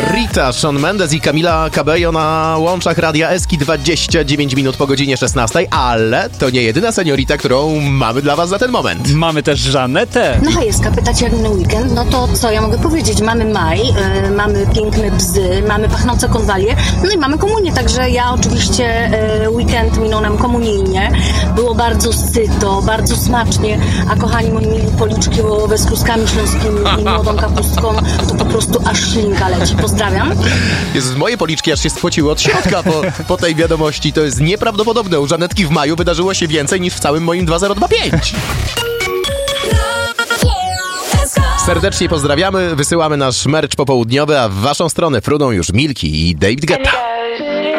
Rita, Shawn Mendes i Camila Cabello na łączach Radia Eski 29 minut po godzinie 16, ale to nie jedyna seniorita, którą mamy dla was za ten moment. Mamy też Żanetę. No Hajeska, pytacie jak minął weekend, no to co ja mogę powiedzieć? Mamy maj, mamy piękne bzy, mamy pachnące konwalie, no i mamy komunię, także ja oczywiście weekend minął nam komunijnie. Było bardzo syto, bardzo smacznie, a kochani moi mili, policzki wołowe z kluskami śląskimi i młodą kapustką, to po prostu aż ślinka leci. Pozdrawiam. Jezus, moje policzki aż się spociły od środka po tej wiadomości. To jest nieprawdopodobne. U Żanetki w maju wydarzyło się więcej niż w całym moim 2025. Serdecznie pozdrawiamy, wysyłamy nasz merch popołudniowy, a w waszą stronę fruną już Milki i David Guetta.